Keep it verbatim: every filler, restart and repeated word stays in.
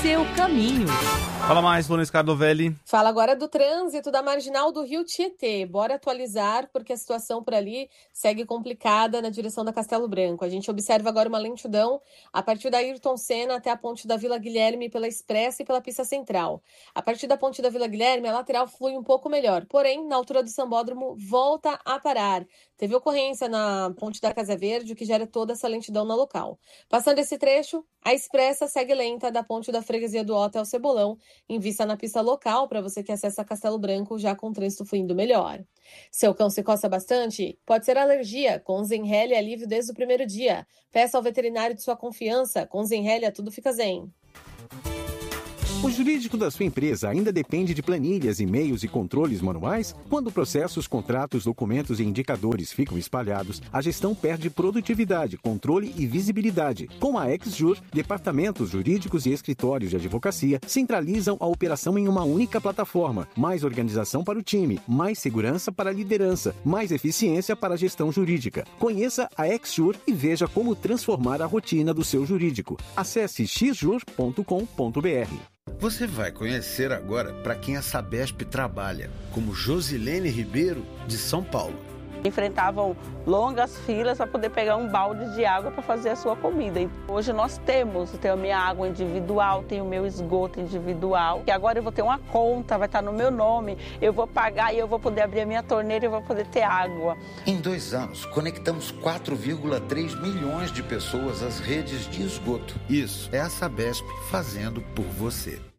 seu caminho. Fala mais, Lunes Cardovelli. Fala agora do trânsito da Marginal do Rio Tietê. Bora atualizar, porque a situação por ali segue complicada na direção da Castelo Branco. A gente observa agora uma lentidão a partir da Ayrton Senna até a ponte da Vila Guilherme pela Expressa e pela pista central. A partir da ponte da Vila Guilherme, a lateral flui um pouco melhor. Porém, na altura do Sambódromo, volta a parar. Teve ocorrência na ponte da Casa Verde, o que gera toda essa lentidão no local. Passando esse trecho, a Expressa segue lenta da ponte da Freguesia do Ota ao Cebolão, em vista na pista local, para você que acessa Castelo Branco, já com o trânsito fluindo melhor. Seu cão se coça bastante? Pode ser alergia. Com Zenhale é alívio desde o primeiro dia. Peça ao veterinário de sua confiança. Com Zenhale tudo fica zen. O jurídico da sua empresa ainda depende de planilhas, e-mails e controles manuais? Quando processos, contratos, documentos e indicadores ficam espalhados, a gestão perde produtividade, controle e visibilidade. Com a XJur, departamentos jurídicos e escritórios de advocacia centralizam a operação em uma única plataforma. Mais organização para o time, mais segurança para a liderança, mais eficiência para a gestão jurídica. Conheça a XJur e veja como transformar a rotina do seu jurídico. Acesse x jur ponto com ponto b r. Você vai conhecer agora para quem a Sabesp trabalha, como Josilene Ribeiro, de São Paulo. Enfrentavam longas filas para poder pegar um balde de água para fazer a sua comida. E hoje nós temos, eu tenho a minha água individual, tenho o meu esgoto individual. E agora eu vou ter uma conta, vai estar no meu nome, eu vou pagar e eu vou poder abrir a minha torneira e eu vou poder ter água. Em dois anos, conectamos quatro vírgula três milhões de pessoas às redes de esgoto. Isso é a Sabesp fazendo por você.